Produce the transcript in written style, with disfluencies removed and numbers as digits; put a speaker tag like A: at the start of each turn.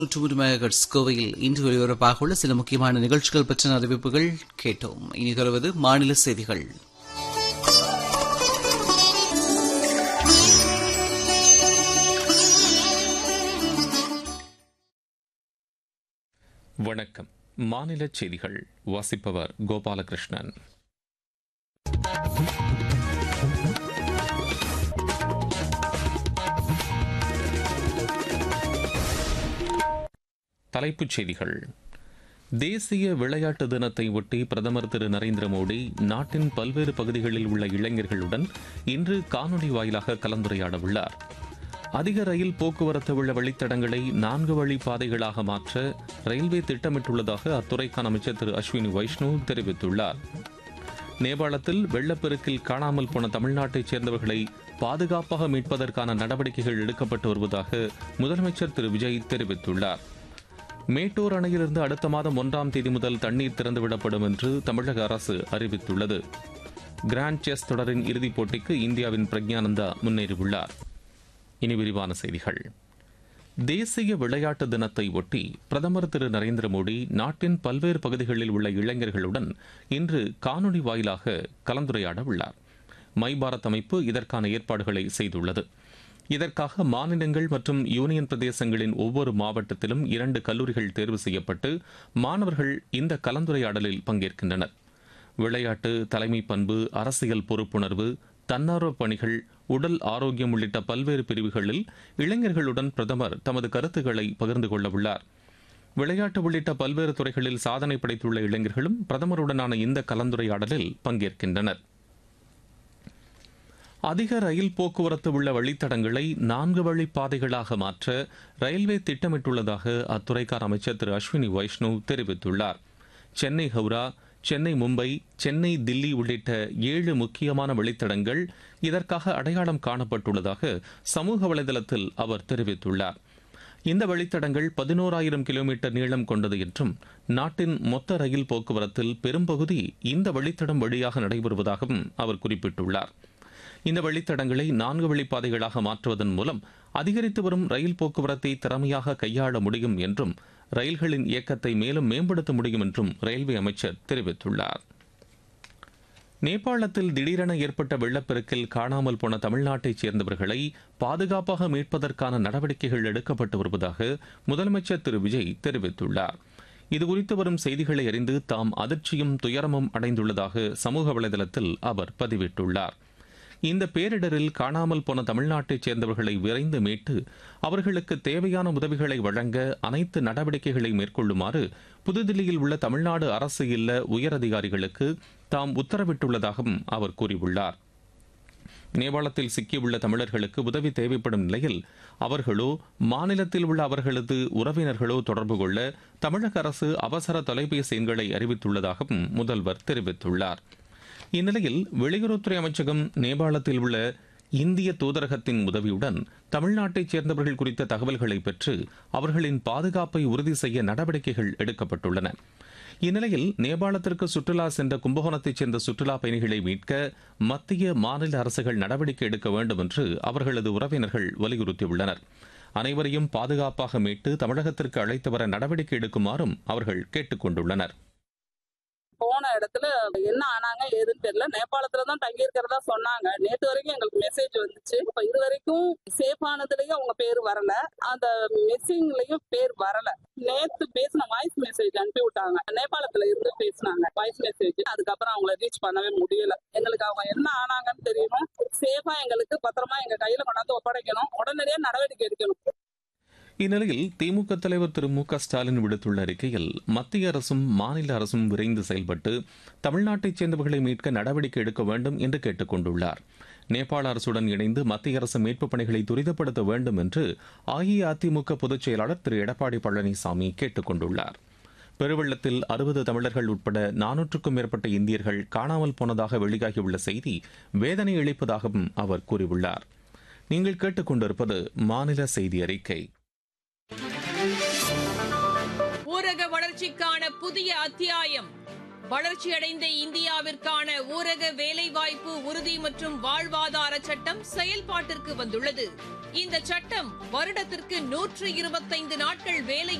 A: 103 megahertz கோவையில் இன்று ஒலிபரப்பாக உள்ள சில முக்கியமான நிகழ்ச்சிகள் பற்றின அறிவிப்புகள் கேட்டோம். இனி தொடர்வது மாநில செய்திகள்.
B: வணக்கம். மாநில செய்திகள் வாசிப்பவர் கோபாலகிருஷ்ணன். தலைப்புச் செய்திகள். தேசிய விளையாட்டு தினத்தை ஒட்டி பிரதமர் திரு நரேந்திர மோடி நாட்டின் பல்வேறு பகுதிகளில் உள்ள இளைஞர்களுடன் இன்று காணொலி வாயிலாக கலந்துரையாட உள்ளார். அதிக ரயில் போக்குவரத்து உள்ள வழித்தடங்களை 4 வழி பாதைகளாக மாற்ற ரயில்வே திட்டமிட்டுள்ளதாக அத்துறைக்கான அமைச்சர் திரு அஸ்வினி வைஷ்ணவ் தெரிவித்துள்ளார். நேபாளத்தில் வெள்ளப்பெருக்கில் காணாமல் போன தமிழ்நாட்டைச் சேர்ந்தவர்களை பாதுகாப்பாக மீட்பதற்கான நடவடிக்கைகள் எடுக்கப்பட்டு வருவதாக முதலமைச்சர் திரு விஜய் தெரிவித்துள்ளார். மேட்டூர் அணையிலிருந்து அடுத்த மாதம் 1ஆம் தேதி முதல் தண்ணீர் திறந்துவிடப்படும் என்று தமிழக அரசு அறிவித்துள்ளது. கிராண்ட் செஸ் தொடரின் இறுதிப் போட்டிக்கு இந்தியாவின் பிரக்ஞானந்தா முன்னேறியுள்ளார். இனி விரிவான செய்திகள். தேசிய விளையாட்டு தினத்தை ஒட்டி பிரதமர் திரு நரேந்திர மோடி நாட்டின் பல்வேறு பகுதிகளில் உள்ள இளைஞர்களுடன் இன்று காணொலி வாயிலாக கலந்துரையாட உள்ளார். மை பாரத் அமைப்பு இதற்கான ஏற்பாடுகளை செய்துள்ளது. இதற்காக மாநிலங்கள் மற்றும் யூனியன் பிரதேசங்களின் ஒவ்வொரு மாவட்டத்திலும் 2 கல்லூரிகள் தேர்வு செய்யப்பட்டு மாணவர்கள் இந்த கலந்துரையாடலில் பங்கேற்கின்றனர். விளையாட்டு, தலைமை பண்பு, அரசியல் பொறுப்புணர்வு, தன்னார்வ பணிகள், உடல் ஆரோக்கியம் உள்ளிட்ட பல்வேறு பிரிவுகளில் இளைஞர்களுடன் பிரதமர் தமது கருத்துக்களை பகிர்ந்து கொள்ள உள்ளார். விளையாட்டு உள்ளிட்ட பல்வேறு துறைகளில் சாதனை படைத்துள்ள இளைஞர்களும் பிரதமருடனான இந்த கலந்துரையாடலில் பங்கேற்கின்றனர். அதிக ரயில் போக்குவரத்து உள்ள வழித்தடங்களை 4 வழி பாதைகளாக மாற்ற ரயில்வே திட்டமிட்டுள்ளதாக அத்துறைக்கான அமைச்சர் திரு அஸ்வினி வைஷ்ணவ் தெரிவித்துள்ளார். சென்னை ஹவுரா, சென்னை மும்பை, சென்னை தில்லி உள்ளிட்ட 7 முக்கியமான வழித்தடங்கள் இதற்காக அடையாளம் காணப்பட்டுள்ளதாக சமூக வலைதளத்தில் அவர் தெரிவித்துள்ளார். இந்த வழித்தடங்கள் 11,000 கிலோமீட்டர் நீளம் கொண்டது என்றும் நாட்டின் மொத்த ரயில் போக்குவரத்தில் பெரும்பகுதி இந்த வழித்தடம் வழியாக நடைபெறுவதாகவும் அவர் குறிப்பிட்டுள்ளார். இந்த வழித்தடங்களை 4 வழிப்பாதைகளாக மாற்றுவதன் மூலம் அதிகரித்து வரும் ரயில் போக்குவரத்தை திறமையாக கையாள முடியும் என்றும் ரயில்களின் இயக்கத்தை மேலும் மேம்படுத்த முடியும் என்றும் ரயில்வே அமைச்சர் தெரிவித்துள்ளார். நேபாளத்தில் திடீரென ஏற்பட்ட வெள்ளப்பெருக்கில் காணாமல் போன தமிழ்நாட்டைச் சேர்ந்தவர்களை பாதுகாப்பாக மீட்பதற்கான நடவடிக்கைகள் எடுக்கப்பட்டு வருவதாக முதலமைச்சர் திரு விஜய் தெரிவித்துள்ளார். இதுகுறித்து வரும் செய்திகளை அறிந்து தாம் அதிர்ச்சியும் துயரமும் அடைந்துள்ளதாக சமூக வலைதளத்தில் அவர் பதிவிட்டுள்ளார். இந்த பேரிடரில் காணாமல் போன தமிழ்நாட்டைச் சேர்ந்தவர்களை விரைந்து மீட்டு அவர்களுக்கு தேவையான உதவிகளை வழங்க அனைத்து நடவடிக்கைகளை மேற்கொள்ளுமாறு புதுதில்லியில் உள்ள தமிழ்நாடு அரசு இல்ல உயரதிகாரிகளுக்கு தாம் உத்தரவிட்டுள்ளதாகவும் அவர் கூறியுள்ளார். நேபாளத்தில் சிக்கியுள்ள தமிழர்களுக்கு உதவி தேவைப்படும் நிலையில் அவர்களோ மாநிலத்தில் உள்ள அவர்களது உறவினர்களோ தொடர்பு கொள்ள தமிழக அரசு அவசர தொலைபேசி எண்களை அறிவித்துள்ளதாகவும் முதல்வர் தெரிவித்துள்ளார். இந்நிலையில் வெளியுறவுத்துறை அமைச்சகம் நேபாளத்தில் உள்ள இந்திய தூதரகத்தின் உதவியுடன் தமிழ்நாட்டைச் சேர்ந்தவர்கள் குறித்த தகவல்களை பெற்று அவர்களின் பாதுகாப்பை உறுதி செய்ய நடவடிக்கைகள் எடுக்கப்பட்டுள்ளன. இந்நிலையில் நேபாளத்திற்கு சுற்றுலா சென்ற கும்பகோணத்தைச் சேர்ந்த சுற்றுலா பயணிகளை மீட்க மத்திய மாநில அரசுகள் நடவடிக்கை எடுக்க வேண்டும் என்று அவர்களது உறவினர்கள் வலியுறுத்தியுள்ளனர். அனைவரையும் பாதுகாப்பாக மீட்டு தமிழகத்திற்கு அழைத்து வர நடவடிக்கை எடுக்குமாறும் அவர்கள் கேட்டுக் கொண்டுள்ளனர்.
C: போன இடத்துல என்ன ஆனாங்க ஏதுன்னு தெரியல. நேபாளத்துலதான் தங்கி இருக்கிறதா சொன்னாங்க. நேற்று வரைக்கும் எங்களுக்கு மெசேஜ் வந்துச்சு. இப்ப இது வரைக்கும் சேஃப் ஆனதுலயும் அவங்க பேர் வரல, அந்த மிஸ்ஸிங்லயும் பேர் வரல. நேத்து பேசின வாய்ஸ் மெசேஜ் அனுப்பி விட்டாங்க. நேபாளத்துல இருந்து பேசினாங்க வாய்ஸ் மெசேஜ். அதுக்கப்புறம் அவங்கள ரீச் பண்ணவே முடியல. எங்களுக்கு அவங்க என்ன ஆனாங்கன்னு தெரியணும். சேஃபா எங்களுக்கு பத்திரமா எங்க கையில கொண்டாந்து ஒப்படைக்கணும். உடனடியா நடவடிக்கை எடுக்கணும்.
B: இந்நிலையில் திமுக தலைவர் திரு மு க ஸ்டாலின் விடுத்துள்ள அறிக்கையில் மத்திய அரசும் மாநில அரசும் விரைந்து செயல்பட்டு தமிழ்நாட்டைச் சேர்ந்தவர்களை மீட்க நடவடிக்கை எடுக்க வேண்டும் என்று கேட்டுக் கொண்டுள்ளார். நேபாள அரசுடன் இணைந்து மத்திய அரசு மீட்புப் பணிகளை துரிதப்படுத்த வேண்டும் என்று அஇஅதிமுக பொதுச் செயலாளர் திரு எடப்பாடி பழனிசாமி கேட்டுக் கொண்டுள்ளார். பெருவெள்ளத்தில் 60 தமிழர்கள் உட்பட 400க்கும் மேற்பட்ட இந்தியர்கள் காணாமல் போனதாக வெளியாகியுள்ள செய்தி வேதனை அளிப்பதாகவும் அவர் கூறியுள்ளார். நீங்கள் கேட்டுக்கொண்டிருப்பது மாநில செய்தி அறிக்கை.
D: ஊரக வளர்ச்சிக்கான புதிய அத்தியாயம். வளர்ச்சியடைந்த இந்தியாவிற்கான ஊரக வேலைவாய்ப்பு உறுதி மற்றும் வாழ்வாதார சட்டம் செயல்பாட்டிற்கு வந்துள்ளது. இந்த சட்டம் வருடத்திற்கு 125 நாட்கள் வேலை